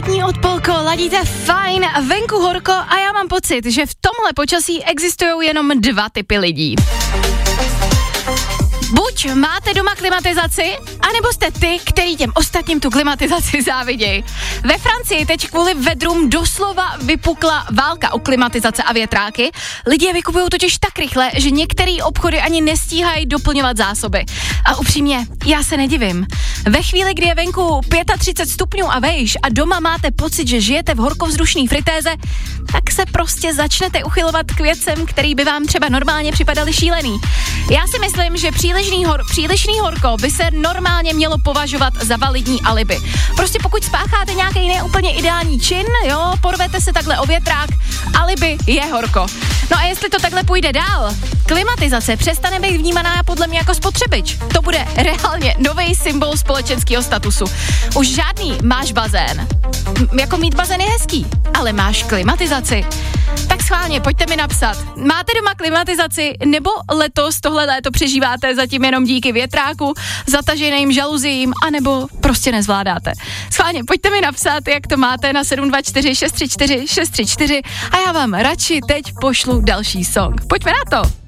Sobotní odpolko, ladíte fajn, venku horko a já mám pocit, že v tomhle počasí existují jenom dva typy lidí. Buď máte doma klimatizaci, anebo jste ty, který těm ostatním tu klimatizaci závidějí. Ve Francii teď kvůli vedrům doslova vypukla válka o klimatizace a větráky. Lidi je vykupují totiž tak rychle, že některé obchody ani nestíhají doplňovat zásoby. A upřímně, já se nedivím. Ve chvíli, kdy je venku 35 stupňů a vejš a doma máte pocit, že žijete v horkovzdušný fritéze, tak se prostě začnete uchylovat k věcem, který by vám třeba normálně připadaly šílený. Já si myslím, že přílišný horko by se normálně mělo považovat za validní alibi. Prostě pokud spácháte nějaký neúplně ideální čin, jo, porvete se takhle o větrák, alibi je horko. No a jestli to takhle půjde dál, klimatizace přestane být vnímaná podle mě jako spotřebič. To bude reálně nový symbol společenského statusu. Už žádný máš bazén. Jako mít bazén je hezký, ale máš klimatizaci. Tak schválně, pojďte mi napsat. Máte doma klimatizaci, nebo letos tohle léto přežíváte zatím jenom díky větráku, zataženým žaluzím, anebo prostě nezvládáte. Schválně, pojďte mi napsat, jak to máte na 724 634 634 a já vám radši teď pošlu další song. Pojďme na to.